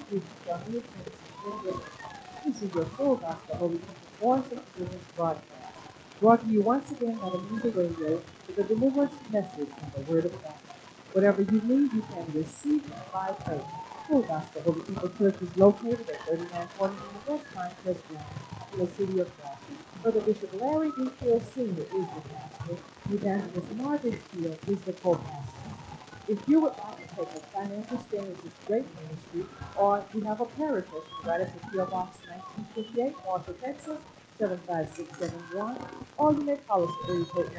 Jesus from the attention in this. This is your full gospel Holy People Voice of Deliverance broadcast. Brought to you once again by the Media Radio with a deliverance message from the Word of God. Whatever you need, you can receive it by faith. Full Gospel Holy People Church is located at 3940 West Pinecrest Drive in the city of Dallas. Brother Bishop Larry D. Hill Sr. is the pastor. Evangelist Margaret Hill is the co-pastor. If you would like to take a financial stand with this great ministry, or you have a prayer request, write us at P.O. Box 1958, Marshall, Texas, 75671, or you may call us at area code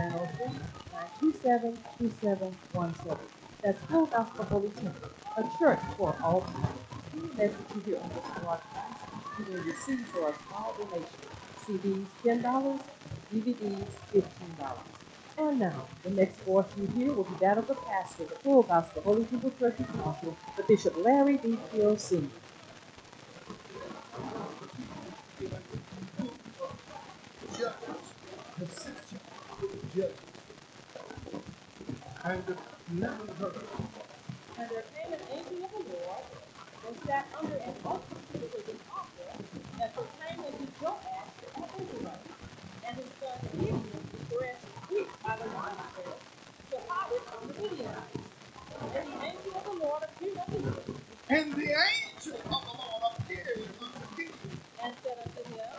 903-927-2717. That's Full Gospel Holy Temple, a church for all people. Any message you hear on this broadcast, you may receive for a small donation. CDs $10, DVDs $15. And now, the next voice you hear will be that of the pastor of the Full Gospel Holy People Church of Marshall, the Bishop Larry D. Hill Sr. The sixth chapter of Judges, and the 11th verse. And there came an angel of the Lord, and sat under an oak tree which was an altar, that proclaimed unto Joash the Abiezrite, and his son Gideon threshed wheat by the watershed to hide it from the Midianites. And the angel of the Lord appeared unto him, And the angel of the Lord appeared unto Gideon, and said unto him,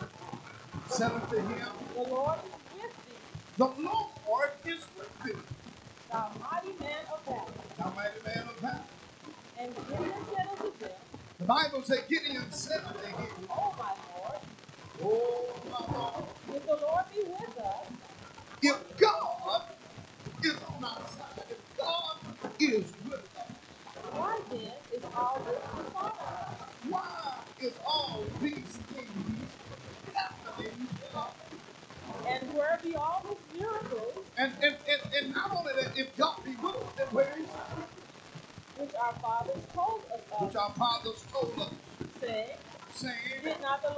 The Lord is with thee, the Lord is with thee, thou mighty man of valor. thou mighty man of valor. And Gideon said unto them, The Bible says Gideon said unto him, O my Lord, Oh my Lord, if the Lord be with us, if God is on our side, if God is with us, why then is all this befallen us? why is all these things happening to us? And where be all these miracles And not only that, if God be with us, then where is he? which our fathers told us Which of, our fathers told us, saying, saying, Did not the